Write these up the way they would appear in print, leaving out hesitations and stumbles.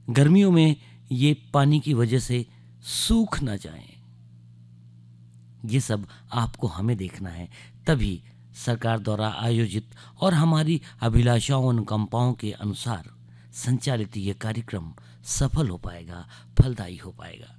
गर्मियों में ये पानी की वजह से सूख ना जाएं। ये सब आपको हमें देखना है, तभी सरकार द्वारा आयोजित और हमारी अभिलाषाओं अनुकंपाओं के अनुसार संचालित ये कार्यक्रम सफल हो पाएगा, फलदायी हो पाएगा।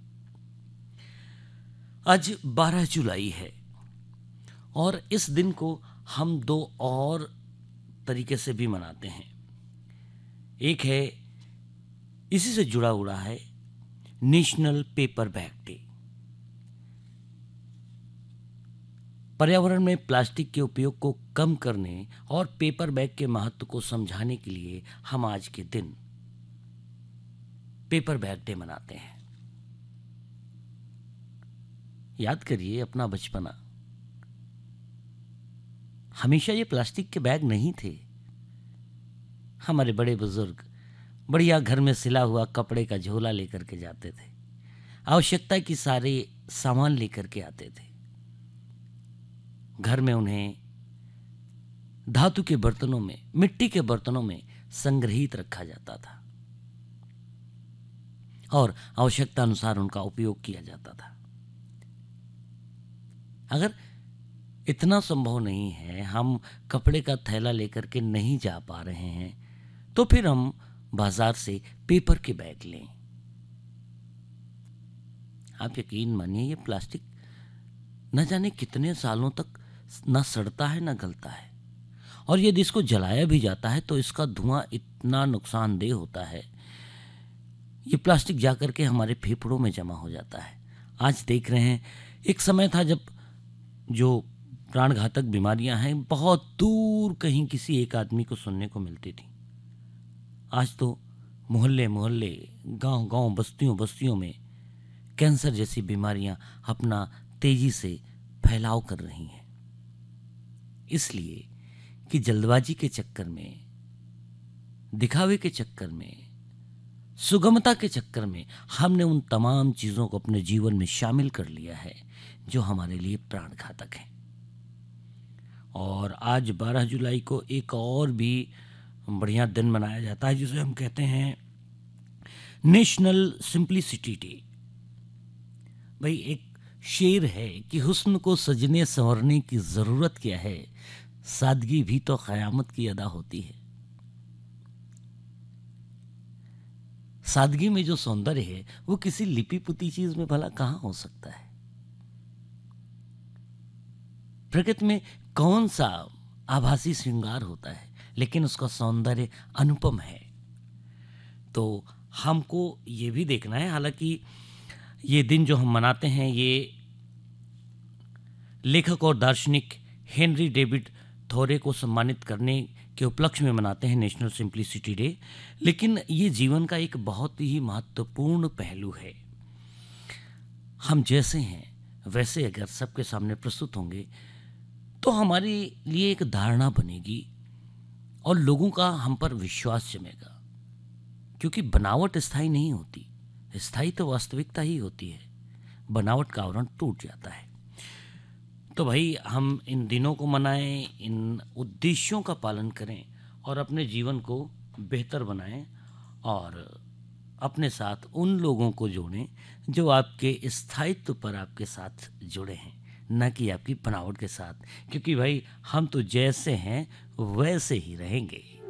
आज 12 जुलाई है और इस दिन को हम दो और तरीके से भी मनाते हैं। एक है, इसी से जुड़ा हुआ है, नेशनल पेपर बैग डे। पर्यावरण में प्लास्टिक के उपयोग को कम करने और पेपर बैग के महत्व को समझाने के लिए हम आज के दिन पेपर बैग डे मनाते हैं। याद करिए अपना बचपना। हमेशा ये प्लास्टिक के बैग नहीं थे। हमारे बड़े बुजुर्ग बढ़िया घर में सिला हुआ कपड़े का झोला लेकर के जाते थे, आवश्यकता की सारे सामान लेकर के आते थे। घर में उन्हें धातु के बर्तनों में, मिट्टी के बर्तनों में संग्रहित रखा जाता था और आवश्यकता अनुसार उनका उपयोग किया जाता था। अगर इतना संभव नहीं है, हम कपड़े का थैला लेकर के नहीं जा पा रहे हैं, तो फिर हम बाजार से पेपर के बैग लें। आप यकीन मानिए, ये प्लास्टिक न जाने कितने सालों तक ना सड़ता है ना गलता है, और यदि इसको जलाया भी जाता है तो इसका धुआं इतना नुकसानदेह होता है, ये प्लास्टिक जाकर के हमारे फेफड़ों में जमा हो जाता है। आज देख रहे हैं, एक समय था जब जो प्राणघातक बीमारियां हैं बहुत दूर कहीं किसी एक आदमी को सुनने को मिलती थी। आज तो मोहल्ले मोहल्ले, गांव गांव, बस्तियों बस्तियों में कैंसर जैसी बीमारियां अपना तेजी से फैलाव कर रही हैं। इसलिए कि जल्दबाजी के चक्कर में, दिखावे के चक्कर में, सुगमता के चक्कर में हमने उन तमाम चीजों को अपने जीवन में शामिल कर लिया है जो हमारे लिए प्राणघातक है। और आज 12 जुलाई को एक और भी बढ़िया दिन मनाया जाता है जिसे हम कहते हैं नेशनल सिंप्लिसिटी डे। भाई, एक शेर है कि हुस्न को सजने संवरने की जरूरत क्या है, सादगी भी तो कयामत की अदा होती है। सादगी में जो सौंदर्य है वो किसी लिपि पुती चीज में भला कहां हो सकता है। प्रकृति में कौन सा आभासी श्रृंगार होता है, लेकिन उसका सौंदर्य अनुपम है। तो हमको ये भी देखना है, हालांकि ये दिन जो हम मनाते हैं ये लेखक और दार्शनिक हेनरी डेविड थोरे को सम्मानित करने के उपलक्ष्य में मनाते हैं नेशनल सिंप्लिसिटी डे, लेकिन ये जीवन का एक बहुत ही महत्वपूर्ण पहलू है। हम जैसे हैं वैसे अगर सबके सामने प्रस्तुत होंगे तो हमारे लिए एक धारणा बनेगी और लोगों का हम पर विश्वास जमेगा, क्योंकि बनावट स्थायी नहीं होती, स्थायी तो वास्तविकता ही होती है। बनावट का आवरण टूट जाता है। तो भाई, हम इन दिनों को मनाएं, इन उद्देश्यों का पालन करें और अपने जीवन को बेहतर बनाएं और अपने साथ उन लोगों को जोड़ें जो आपके स्थायित्व पर आपके साथ जुड़े हैं, न कि आपकी बनावट के साथ, क्योंकि भाई हम तो जैसे हैं वैसे ही रहेंगे।